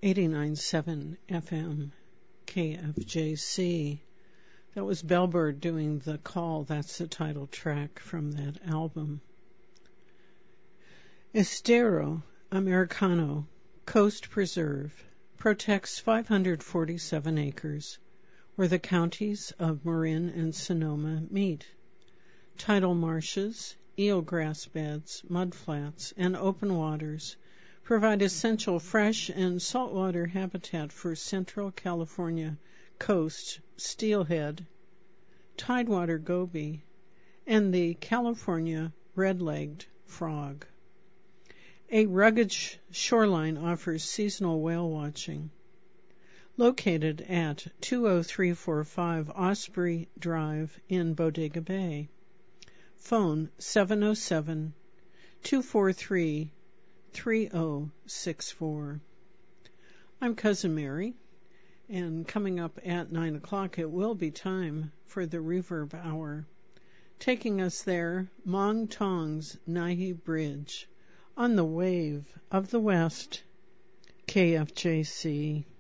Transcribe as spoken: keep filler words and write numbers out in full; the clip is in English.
eighty-nine point seven F M, K F J C. That was Bellbird doing The Call. That's the title track from that album. Estero Americano Coast Preserve protects five hundred forty-seven acres where the counties of Marin and Sonoma meet. Tidal marshes, eelgrass beds, mudflats, and open waters provide essential fresh and saltwater habitat for Central California coast steelhead, tidewater goby, and the California red-legged frog. A rugged sh- shoreline offers seasonal whale watching. Located at two oh three four five Osprey Drive in Bodega Bay. Phone seven oh seven, two four three, three oh six four. I'm Cousin Mary, and coming up at nine o'clock it will be time for the Reverb Hour. Taking us there, Mong Tong's Nahi Bridge, on the wave of the West, K F J C.